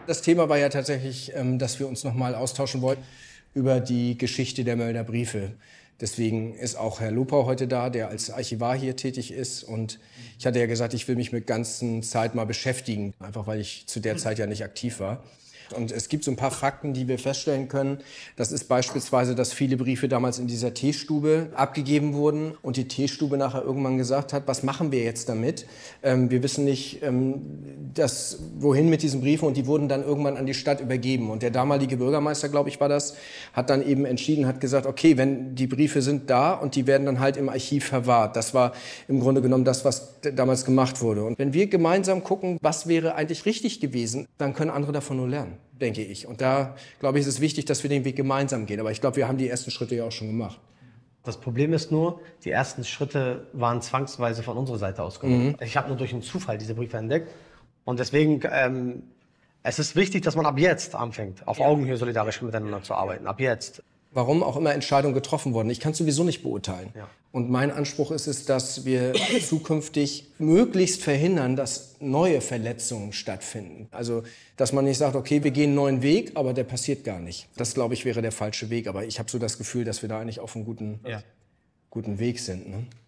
Das Thema war ja tatsächlich, dass wir uns nochmal austauschen wollten über die Geschichte der Mölder Briefe. Deswegen ist auch Herr Lopau heute da, der als Archivar hier tätig ist. Und ich hatte ja gesagt, ich will mich mit ganzen Zeit mal beschäftigen, einfach weil ich zu der Zeit ja nicht aktiv war. Und es gibt so ein paar Fakten, die wir feststellen können. Das ist beispielsweise, dass viele Briefe damals in dieser Teestube abgegeben wurden und die Teestube nachher irgendwann gesagt hat, was machen wir jetzt damit? Wir wissen nicht, wohin mit diesen Briefen, und die wurden dann irgendwann an die Stadt übergeben. Und der damalige Bürgermeister, glaube ich, war das, hat dann eben entschieden, hat gesagt, okay, wenn die Briefe sind da und die werden dann halt im Archiv verwahrt. Das war im Grunde genommen das, was damals gemacht wurde. Und wenn wir gemeinsam gucken, was wäre eigentlich richtig gewesen, dann können andere davon nur lernen, denke ich. Und da, glaube ich, ist es wichtig, dass wir den Weg gemeinsam gehen. Aber ich glaube, wir haben die ersten Schritte ja auch schon gemacht. Das Problem ist nur, die ersten Schritte waren zwangsweise von unserer Seite aus gemacht. Ich habe nur durch einen Zufall diese Briefe entdeckt. Und deswegen, es ist wichtig, dass man ab jetzt anfängt, auf Augenhöhe solidarisch miteinander zu arbeiten. Ab jetzt. Warum auch immer Entscheidungen getroffen wurden. Ich kann es sowieso nicht beurteilen. Ja. Und mein Anspruch ist es, dass wir zukünftig möglichst verhindern, dass neue Verletzungen stattfinden. Also, dass man nicht sagt, okay, wir gehen einen neuen Weg, aber der passiert gar nicht. Das, glaube ich, wäre der falsche Weg. Aber ich habe so das Gefühl, dass wir da eigentlich auf einem guten Weg sind. Ne?